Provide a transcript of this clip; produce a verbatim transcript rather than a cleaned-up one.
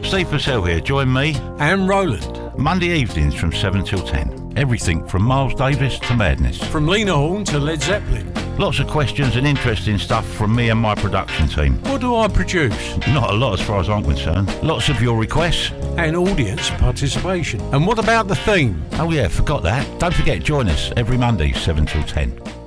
Steve Purcell here. Join me and Roland Monday evenings from seven till ten. Everything from Miles Davis to madness. From Lena Horne to Led Zeppelin. Lots of questions and interesting stuff from me and my production team. What do I produce? Not a lot as far as I'm concerned. Lots of your requests. And audience participation. And what about the theme? Oh yeah, forgot that. Don't forget, join us every Monday, seven till ten.